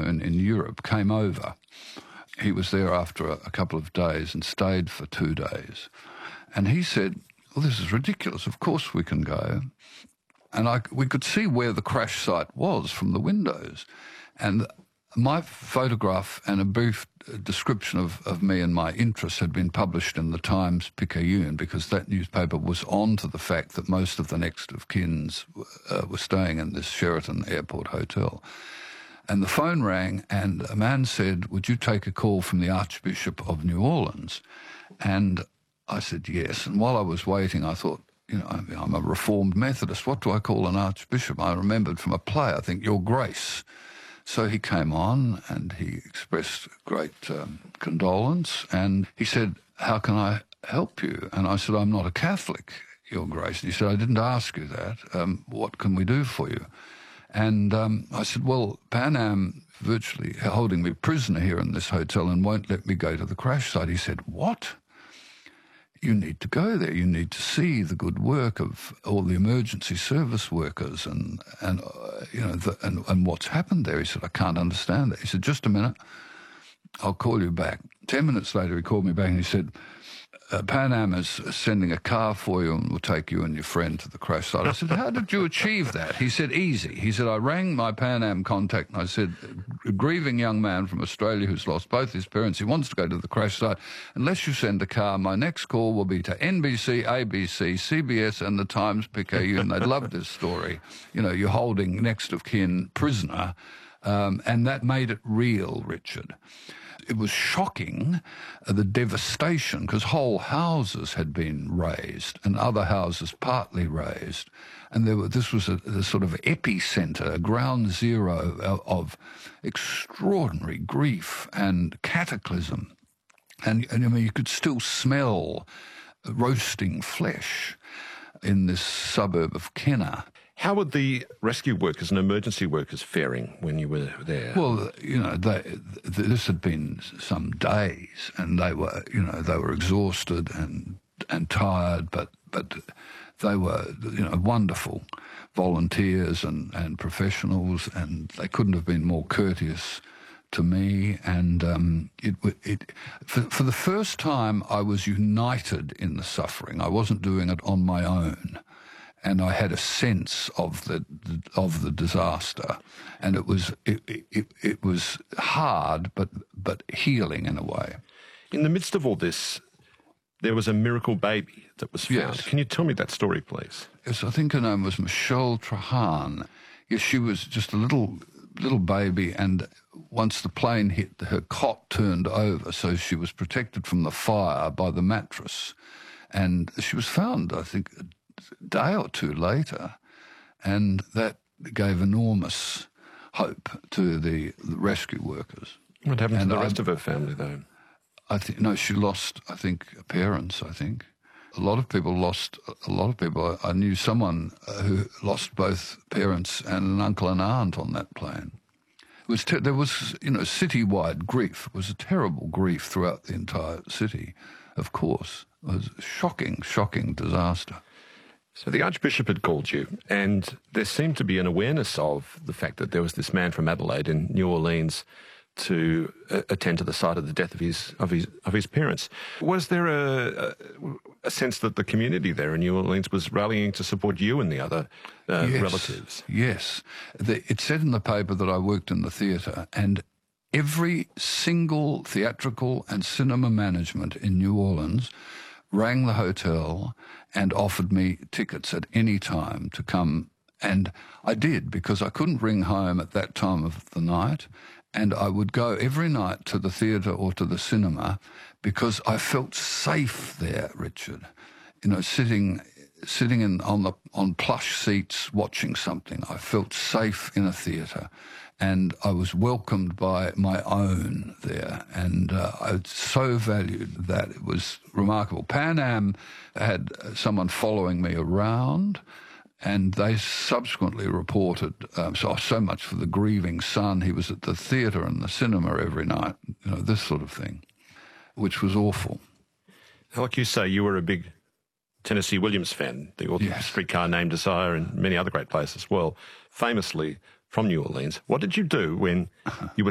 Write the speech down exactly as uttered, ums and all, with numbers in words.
tycoon in Europe came over. He was there after a, a couple of days and stayed for two days. And he said, well, this is ridiculous. Of course we can go. And I, we could see where the crash site was from the windows. And my photograph and a brief description of, of me and my interests had been published in the Times-Picayune, because that newspaper was on to the fact that most of the next of kins uh, were staying in this Sheraton Airport Hotel. And the phone rang and a man said, would you take a call from the Archbishop of New Orleans? And I said yes. And while I was waiting, I thought, you know, I'm a Reformed Methodist. What do I call an archbishop? I remembered from a play, I think, Your Grace. So he came on and he expressed great um, condolence, and he said, how can I help you? And I said, I'm not a Catholic, Your Grace. And he said, I didn't ask you that. Um, what can we do for you? And um, I said, well, Pan Am virtually holding me prisoner here in this hotel and won't let me go to the crash site. He said, what? You need to go there. You need to see the good work of all the emergency service workers and, and uh, you know, the, and, and what's happened there. He said, I can't understand that. He said, just a minute, I'll call you back. Ten minutes later, he called me back and he said, uh, Pan Am is sending a car for you and will take you and your friend to the crash site. I said, how did you achieve that? He said, easy. He said, I rang my Pan Am contact and I said, a grieving young man from Australia who's lost both his parents, he wants to go to the crash site. Unless you send a car, my next call will be to N B C, A B C, C B S and the Times-Picayune. They loved this story. You know, you're holding next of kin prisoner, um, and that made it real, Richard. It was shocking, uh, the devastation, because whole houses had been razed and other houses partly razed. And there were, this was a, a sort of epicentre, a ground zero of, of extraordinary grief and cataclysm. And, and I mean, you could still smell roasting flesh in this suburb of Kenner. How were the rescue workers and emergency workers faring when you were there? Well, you know, they, this had been some days, and they were, you know, they were exhausted and and tired, but but they were, you know, wonderful volunteers and, and professionals, and they couldn't have been more courteous to me. And um, it it for, for the first time, I was united in the suffering. I wasn't doing it on my own. And I had a sense of the of the disaster, and it was it, it, it was hard, but but healing in a way. In the midst of all this, there was a miracle baby that was found. Yes. Can you tell me that story, please? Yes, I think her name was Michelle Trahan. Yes, she was just a little little baby, and once the plane hit, her cot turned over, so she was protected from the fire by the mattress, and she was found, I think, a day or two later, and that gave enormous hope to the, the rescue workers. What happened and to the I, rest of her family, though? I think no, she lost, I think, parents. I think a lot of people lost. A lot of people. I knew someone who lost both parents and an uncle and aunt on that plane. It was ter- there was, you know, citywide grief. It was a terrible grief throughout the entire city. Of course, it was a shocking, shocking disaster. So the Archbishop had called you, and there seemed to be an awareness of the fact that there was this man from Adelaide in New Orleans to uh, attend to the site of the death of his of his of his parents. Was there a, a, a sense that the community there in New Orleans was rallying to support you and the other uh, yes, relatives? Yes. The, it said in the paper that I worked in the theatre, and every single theatrical and cinema management in New Orleans rang the hotel and offered me tickets at any time to come. And I did, because I couldn't ring home at that time of the night. And I would go every night to the theatre or to the cinema because I felt safe there, Richard. You know, sitting sitting in on the on plush seats watching something. I felt safe in a theatre. And I was welcomed by my own there, and uh, I so valued that. It was remarkable. Pan Am had someone following me around, and they subsequently reported, um, so, so much for the grieving son. He was at the theatre and the cinema every night, you know, this sort of thing, which was awful. Like you say, you were a big Tennessee Williams fan, the author Yes. of Streetcar Named Desire and many other great plays as well, famously from New Orleans. What did you do when you were